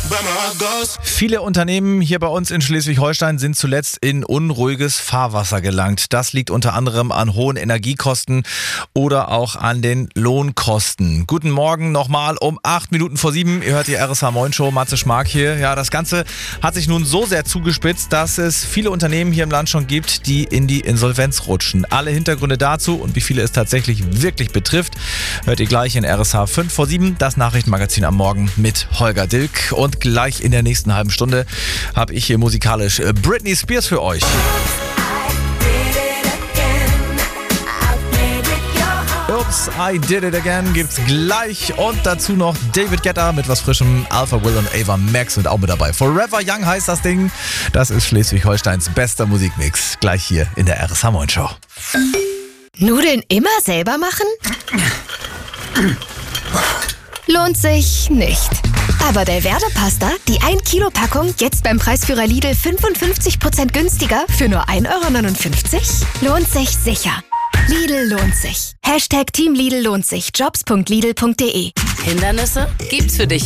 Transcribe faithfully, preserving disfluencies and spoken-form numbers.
Viele Unternehmen hier bei uns in Schleswig-Holstein sind zuletzt in unruhiges Fahrwasser gelangt. Das liegt unter anderem an hohen Energiekosten oder auch an den Lohnkosten. Guten Morgen nochmal um acht Minuten vor sieben. Ihr hört die R S H Moin Show, Matze Schmark hier. Ja, das Ganze hat sich nun so sehr zugespitzt, dass es viele Unternehmen hier im Land schon gibt, die in die Insolvenz rutschen. Alle Hintergründe dazu und wie viele es tatsächlich wirklich betrifft, hört ihr gleich in R S H fünf vor sieben, das Nachrichtenmagazin am Morgen mit Holger Dilk. Und gleich in der nächsten halben Stunde habe ich hier musikalisch Britney Spears für euch. Oops, I Did It Again gibt's gleich und dazu noch David Guetta mit was Frischem, Alpha Will und Ava Max sind auch mit dabei. Forever Young heißt das Ding. Das ist Schleswig-Holsteins bester Musikmix. Gleich hier in der R S H Moin Show. Nudeln immer selber machen? Lohnt sich nicht. Aber Belverde-Pasta, die ein Kilo Packung, jetzt beim Preisführer Lidl fünfundfünfzig Prozent günstiger für nur ein Euro neunundfünfzig? Lohnt sich sicher. Lidl lohnt sich. Hashtag Team Lidl lohnt sich. Jobs punkt lidl punkt de. Hindernisse gibt's für dich